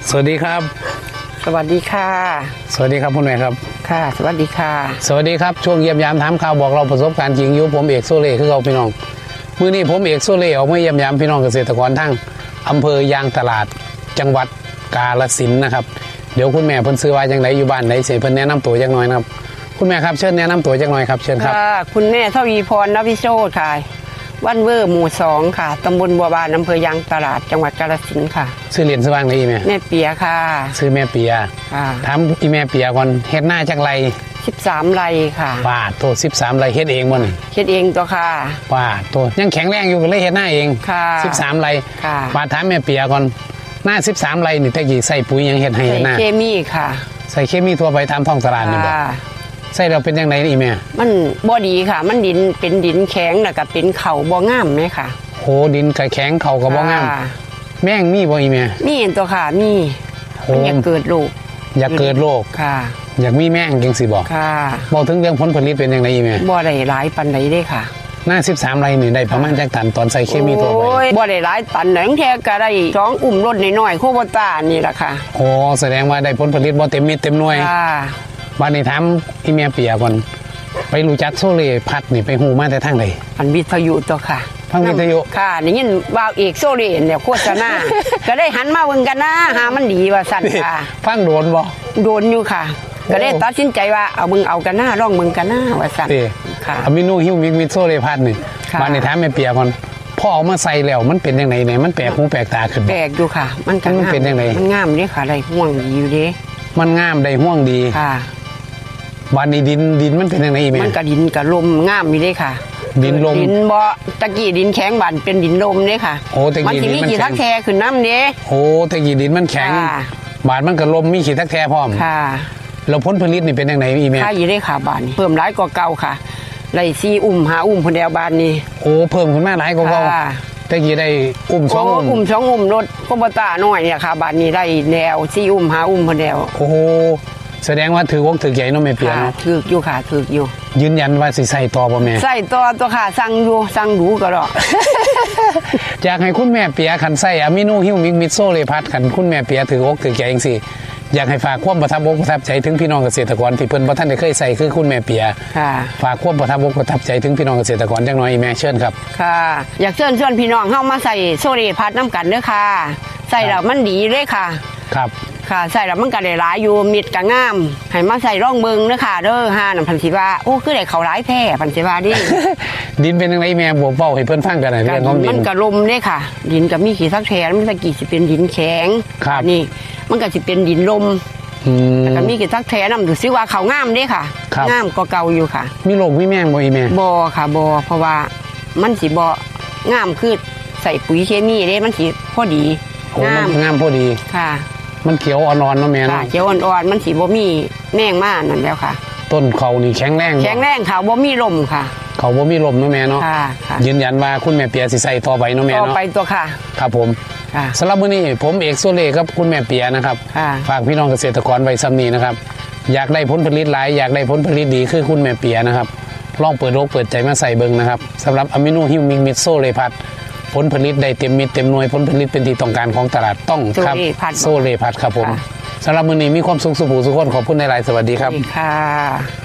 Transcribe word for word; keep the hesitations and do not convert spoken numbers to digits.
สวัสดีครับสวัสดีค่ะสวัสดีครับคุณแม่ครับค่ะสวัสดีค่ะสวัสดีครับช่วงเยี่ยมยามถามข่าวบอกเราประสบการณ์จริงอยู่ผมเอกโซเล่คือเราพี่น้องมื้อนี้ผมเอกโซเล่ออกมาเยี่ยมยามพี่น้องเกษตรกรทั้งอำเภอยางตลาดจังหวัดกาฬสินธุ์นะครับเดี๋ยวคุณแม่เพิ่นซื้อว่าจังไดอยู่บ้านไหนเสิเพิ่นแนะนำตัวจักหน่อยนะครับคุณแม่ครับเชิญแนะนำตัวจักหน่อยครับเชิญครับคุณแม่ทวีพรนวิโชติค่ะวันเวอร์หมู่สองค่ะตำบลบัวบานอำเภอยางตลาดจังหวัดกาฬสินธุ์ค่ะชื่อเรียนชื่อว่างไหนอีแม่แม่เปียค่ะชื่อแม่เปียค่ะถามอีแม่เปียก่อนเฮ็ดหน้าจักไรสิบสามไร่ค่ะป้าโตสิบสามไร่เฮ็ดเองบ่นี่เฮ็ดเองตัวค่ะป้าโตยังแข็งแรงอยู่ก็เลยเฮ็ดหน้าเองค่ะสิบสามไร่ค่ะป้าถามแม่เปียก่อนหน้าสิบสามไร่นี่ตะกี้ใส่ปุ๋ยยังเฮ็ดให้หน้าใส่เคมีค่ะใส่เคมีทั่วไปตามท้องตลาดนี่บ่ใส่เราเป็นยังไงนี่แม่มันบ่ดีค่ะมันดินเป็นดินแข็งแล้วก็เป็นเข่าบ่งามไหมค่ะโหดินก็แข็งเข่าก็บ่งามแม่งมีบ่อีแม่มีตัวค่ะมีมันอยากเกิดโรคอยากเกิดโรคค่ะอยากมีแม่งจังสิบ่ค่ะบอกถึงเรื่องผลผลิตเป็นยังไงอีแม่บ่ได้หลายปานใดเด้ค่ะหน้าสิบสามไร่นี่ได้ประมาณจักตันตอนใส่เคมีตัวไปบ่ได้หลายตันหนังแท้ก็ได้สองอุ้มรถน้อยๆโคโบต้านี่ล่ะค่ะโอ้แสดงว่าได้ผลผลิตบ่เต็มเม็ดเต็มหน่วยค่ะบัดนี้ถามอีแม่เปียก่อนไปรู้จักโซเล่พัดนี่ไปฮู้มาแต่ทางใดอันวิทยุตัวค่ะฟังวิทยุค่ะได้ยินว่าวเอกโซเล่เนี่ยโฆษณาก็ได้หันมาเบิ่งกันนะหามันดีว่าซั่นค่ะฟังโดนบ่โดนอยู่ค่ะก็ได้ตัดสินใจว่าเอามึงเอากันหน้าร่องมึงกันหน้าว่าซั่นค่ะอะมิโนฮิวมิกมิโซเล่พัดนี่บัดนี้ถามแม่เปียก่อนพอเอามาใส่แล้วมันเป็นยังไงเนี่ยมันแปลกหูแปลกตาขึ้นแปลกอยู่ค่ะมันก็มันเป็นยังไงมันงามเด้ค่ะได้ห่วงดีอยู่เด้มันงามได้ห่วงดีค่ะบ้านนี้ดินดินมันเป็นยังไงอีแม่มันก็ดินกับลมงามอยู่เด้ค่ะดินลมดินบ่ตะกี้ดินแข็งบ้านเป็นดินลมเด้ค่ะโอ้ตะกี้ดินมันมีขี้ทักแท้ขึ้นน้ำเด้โอ้ตะกี้ดินมันแข็งบ้านมันก็ลมมีขี้ทักแท้พร้อมค่ะแล้วผลผลิตนี่เป็นยังไงอีแม่ค่ะอยู่เด้ค่ะบ้านนี้เพิ่มหลายกว่าเก่าค่ะไร่สี่อุ้มหาอุ้มพุ่นแนวบ้านนี้โอ้เพิ่มขึ้นมาหลายกว่าเก่าตะกี้ได้อุ้มสองอุ้มอุ้มสองอุ้มรถโคโบต้าน้อยเนี่ยค่ะบ้านนี้ได้แนวสี่อุ้มหาอุ้มพุ่นแนวโอ้แสดงว่าถือวงถือใหญ่เนาะแม่เปียเนาะถืออยู่ค่ะถืออยู่ยืนยันว่าสิใส่ต่อบ่แม่ใส่ต่อตัวค่ะสั่งอยู่สั่งดูก็ดอกอยากให้คุณแม่เปียขันใส่อะมิโนฮิวมิกมิโซเลพัดขันคุณแม่เปียถือวงถือใหญ่จังซี่อยากให้ฝากความประทับอกประทับใจถึงพี่น้องเกษตรกรที่เพิ่นบ่ทันได้เคยใส่คือคุณแม่เปียค่ะฝากความประทับอกประทับใจถึงพี่น้องเกษตรกรจังหน่อยแม่เชิญครับค่ะอยากเชิญชวนพี่น้องเฮามาใส่โซเลพัดน้ำกันเด้อค่ะใส่แล้วมันดีเลยค่ะครับค่ะใส่แล้วมันก็ได้หลายอยู่มิดก็งามให้มาใส่ร่องเบิงเด้อค่ะเด้อห่าน่ะพันสิว่าโอ้คือได้เขาหลายแท้พันสิว่าดิดินเป็นจังไดแม่บ่เว้าให้เพิ่นฟังกันหน่อยเรื่องของดินมันก็ลมเด้ค่ะดินก็มีขี้ทักแท้มันตะกี้สิเป็นดินแข็งนี่มันก็สิเป็นดินลมแล้วก็มีขี้ทักแท้นำดูซิว่าเขางามเด้ค่ะงามกว่าเก่าอยู่ค่ะมีโรคมีแมงบ่อีแม่บ่ค่ะบ่เพราะว่ามันสิบ่งามคือใส่ปุ๋ยเคมีเด้มันสิพอดีงามงามพอดีค่ะมันเขียวอ่อนๆเนาะแม่เนาะเขียวอ่อนๆมันสีบ่มีแมงมากนั่นแล้วค่ะต้นเขานี่แข็งแรงแข็งแรงค่ะบ่มีลมค่ะเขาบ่มีลมเนาะแม่เนาะยืนยันว่าคุณแม่เปียสิใส่ต่อไปเนาะแม่เนาะต่อไปตัวค่ะครับผมสำหรับมื้อนี้ผมเอกโซเล่ครับคุณแม่เปียนะครับฝากพี่น้องเกษตรกรไว้ซ้ำนี้นะครับอยากได้ผลผลิตหลายอยากได้ผลผลิตดีคือคุณแม่เปียนะครับลองเปิดโลกเปิดใจมาใส่เบิ่งนะครับสำหรับอะมิโนฮิวมิกมิโซเลพัดผลผลิตได้เต็มมิดเต็มหน่วยผลผลิตเป็นที่ต้องการของตลาดต้องครับโซเลพัดครับผมสำหรับมื้อนี้มีความสุขสุขสุขคนขอบคุณในหลายสวัสดีครับค่ะ